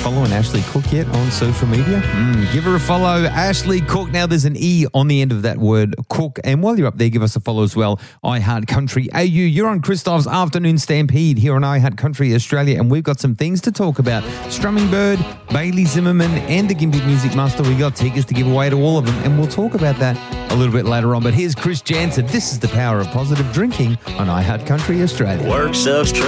following Ashley Cook yet on social media? Give her a follow, Ashley Cook. Now there's an E on the end of that word, Cook. And while you're up there, give us a follow as well. iHeart Country AU. You're on Christoph's Afternoon Stampede here on iHeart Country Australia, and we've got some things to talk about. Strumming Bird, Bailey Zimmerman, and the Gimby Music Master. We got tickets to give away to all of them, and we'll talk about that a little bit later on. But here's Chris Jansen. This is the power of positive drinking on iHeart Country Australia. Work sucks.